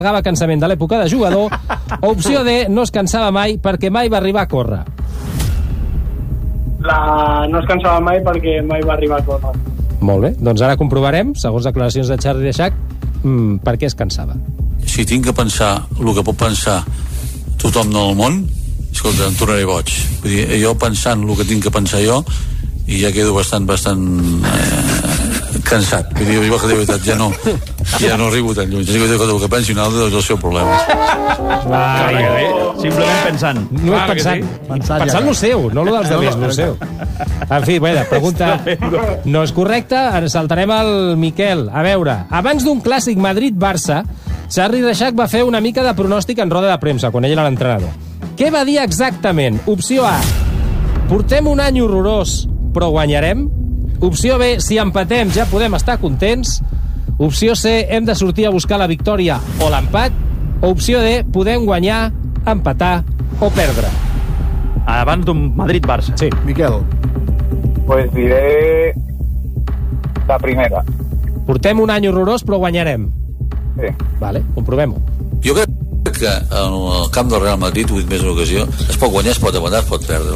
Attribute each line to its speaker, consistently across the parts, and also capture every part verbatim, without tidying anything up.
Speaker 1: pagava cansament de l'època de jugador, o opció D, no es cansava mai perquè mai va arribar a córrer.
Speaker 2: La... No es cansava mai perquè mai va arribar a córrer.
Speaker 1: Molt bé, doncs ara comprovarem, segons declaracions de Charlie Reixac, mmm, per què es cansava.
Speaker 3: Si tinc que pensar el que pot pensar tothom del món, escolta, em tornaré boig. Vull dir, jo pensant el que tinc que pensar jo, i ja quedo bastant, bastant eh, cansat. Vull dir, jo, de veritat, ja no, ja no arribo tan lluny. Jo dic que el que pensi un altre és el seu problema.
Speaker 4: Va, bé, simplement pensant.
Speaker 1: No és pensant, sí. pensant, pensant lo seu, no lo dels demés, lo seu. En fi, bé, pregunta no és correcta, ens saltarem al Miquel. A veure, abans d'un clàssic Madrid-Barça, Charlie Reixac va fer una mica de pronòstic en roda de premsa, quan ell era l'entrenador. Què va dir exactament? Opció A, portem un any horrorós, però guanyarem. Opció B, si empatem ja podem estar contents. Opció C, hem de sortir a buscar la victòria o l'empat. O opció D, podem guanyar, empatar o perdre.
Speaker 4: Abans d'un Madrid-Barça.
Speaker 1: Sí.
Speaker 5: Miquel.
Speaker 6: Pues diré la primera.
Speaker 1: Portem un any horrorós, però guanyarem.
Speaker 6: Sí.
Speaker 1: Vale, comprovem-ho.
Speaker 3: Jo crec que en el camp del Real Madrid, ho he dit més d'una ocasió, es pot guanyar, es pot empatar, es pot perdre.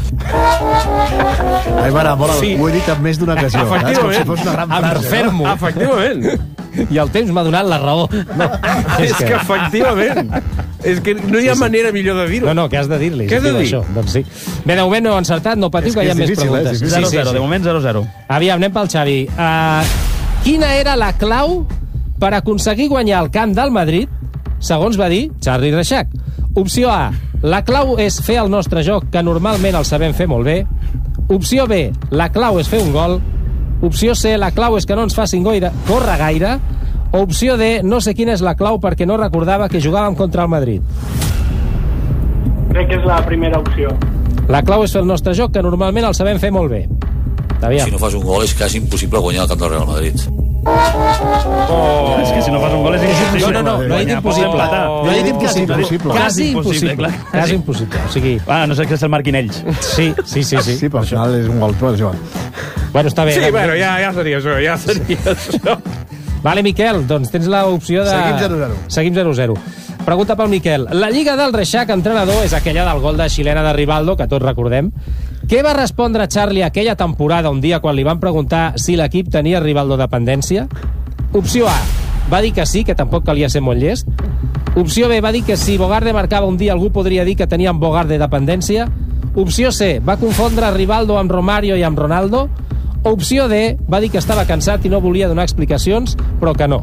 Speaker 5: Ai, mare, mola, sí. Ho he dit en més d'una ocasió.
Speaker 1: Efectivament.
Speaker 5: Com si fos una gran frase.
Speaker 1: Em refermo.
Speaker 4: No? Efectivament.
Speaker 1: I el temps m'ha donat la raó. No,
Speaker 7: és, és que, que efectivament és que no hi ha sí, sí. manera millor de dir-ho.
Speaker 1: No, no, què has de dir-li?
Speaker 7: Què has de dir?
Speaker 1: Això? Doncs sí. Bé, de moment no he encertat, no patiu, que, que hi ha més
Speaker 5: difícil,
Speaker 1: preguntes.
Speaker 5: Eh?
Speaker 4: zero zero,
Speaker 1: sí, sí, sí.
Speaker 4: de moment zero zero.
Speaker 1: Aviam, anem pel Xavi. Uh, quina era la clau per aconseguir guanyar el camp del Madrid, segons va dir Charlie Reixac? Opció A, la clau és fer el nostre joc, que normalment el sabem fer molt bé. Opció B, la clau és fer un gol. Opció C, la clau és que no ens facin goire, córrer gaire. O opció D, no sé quina és la clau perquè no recordava que jugàvem contra el Madrid.
Speaker 2: Crec que és la primera opció.
Speaker 1: La clau és fer el nostre joc, que normalment el sabem fer molt bé. Aviam.
Speaker 3: Si no fas un gol és quasi impossible guanyar el camp del Real Madrid.
Speaker 4: Oh. És que si no fas un gol és impossible.
Speaker 1: No, no, no, no he dit impossible. No he dit impossible. Quasi impossible. Quasi impossible. O sigui...
Speaker 4: Ah, no sé que se'l marquin ells.
Speaker 1: Sí, sí, sí. Sí,
Speaker 5: sí, però al final és un gol, però és igual.
Speaker 1: Bueno, està bé.
Speaker 7: Sí, bueno, ja, ja seria això, ja seria això.
Speaker 1: Vale, Miquel, doncs tens l'opció de...
Speaker 5: Seguim zero zero.
Speaker 1: Seguim zero zero. Pregunta pel Miquel. La Lliga del Reixac, entrenador, és aquella del gol de xilena de Rivaldo, que tots recordem. Què va respondre Charlie aquella temporada un dia quan li van preguntar si l'equip tenia Rivaldo dependència? Opció A, va dir que sí, que tampoc calia ser molt llest. Opció B, va dir que si Bogarde marcava un dia algú podria dir que tenien Bogarde dependència. Opció C, va confondre Rivaldo amb Romario i amb Ronaldo. Opció D, va dir que estava cansat i no volia donar explicacions, però que no.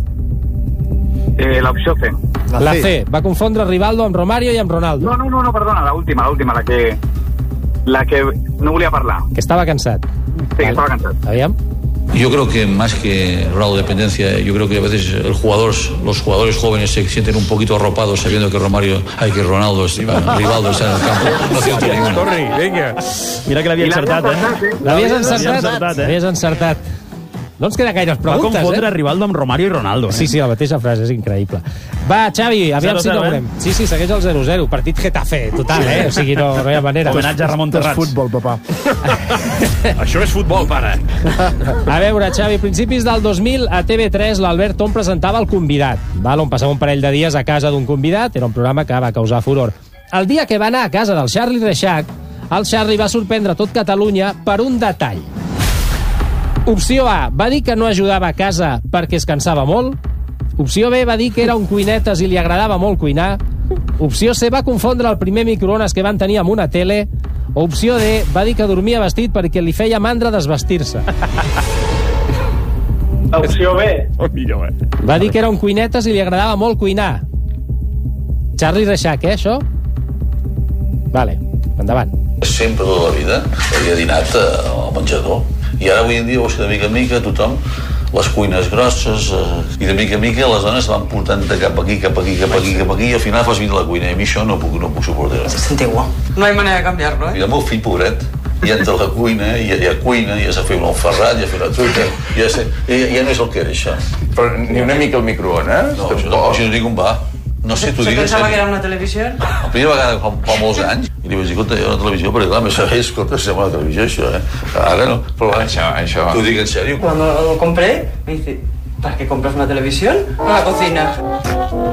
Speaker 6: Eh, L'opció C.
Speaker 1: La, la C. C, va confondre Rivaldo amb Romario i amb Ronaldo.
Speaker 6: No, no, no, no perdona, la última, la última, la que, la que no volia parlar.
Speaker 1: Que estava cansat.
Speaker 6: Sí, vale. Que estaba cansat.
Speaker 1: Aviam.
Speaker 3: Yo creo que más que grado de dependencia, yo creo que a veces el jugador, los jugadores jóvenes se sienten un poquito arropados sabiendo que Romario, ay, que Ronaldo, bueno, Rivaldo está en el campo. No acierto ninguno.
Speaker 7: Torri, vinga.
Speaker 4: Mira que l'havia encertat, eh?
Speaker 1: L'havies encertat?
Speaker 4: encertat, eh?
Speaker 1: L'havies encertat. No ens queda gaires preguntes,
Speaker 4: va confondre
Speaker 1: eh?
Speaker 4: Rivaldo amb Romario i Ronaldo, eh?
Speaker 1: Sí, sí, la mateixa frase, és increïble. Va, Xavi, aviam si no veurem. Sí, sí, segueix el zero zero. Partit Getafe, total, eh? O sigui, no, no hi ha manera.
Speaker 4: Homenatge a Ramon Terrats.
Speaker 5: És futbol, papà.
Speaker 7: Això és futbol, pare.
Speaker 1: A veure, Xavi, a principis del dos mil a T V tres l'Albert Tom presentava El Convidat, val? On passava un parell de dies a casa d'un convidat. Era un programa que va causar furor. El dia que va anar a casa del Charlie Reixac, el Charlie va sorprendre tot Catalunya per un detall. Opció A, va dir que no ajudava a casa perquè es cansava molt. Opció B, va dir que era un cuinetes i li agradava molt cuinar. Opció C, va confondre el primer microones que van tenir amb una tele. O opció D, va dir que dormia vestit perquè li feia mandra desvestir-se.
Speaker 2: Opció B.
Speaker 7: Oh, millor, eh?
Speaker 1: Va dir que era un cuinetes i li agradava molt cuinar. Charlie Reixac, eh, això? Vale, endavant.
Speaker 3: Sempre tota la vida havia dinat al menjador. I ara avui en dia, de mica en mica, tothom, les cuines grosses, eh, i de mica en mica les dones van portant de cap aquí, cap aquí, cap aquí, cap aquí, i al final fas vindre a la cuina. I a mi això no puc, no puc suportar.
Speaker 8: Es antiguo. No hay manera de cambiarlo, eh?
Speaker 3: I el meu fill, pobret, ja entra a la cuina, ja, ja cuina, ja s'ha fet un alfarrat, ja ha fet la truita, ja, sé, ja, ja no és el que era, això.
Speaker 9: Però ni una mica al microones?
Speaker 3: No, això no, això no dic on va. No sé, t'ho
Speaker 8: dic en sèrio. ¿Se pensaba que era una televisió?
Speaker 3: La primera vegada fa, fa molts anys, i li vaig dir, escolta, hi ha una televisió, perquè clar, més sabés, escolta, sembla una televisió, això, eh? Ara no, però
Speaker 9: això, això...
Speaker 3: T'ho dic en sèrio.
Speaker 8: Cuando lo compré, me dice, ¿para qué compras una televisión? A la cocina.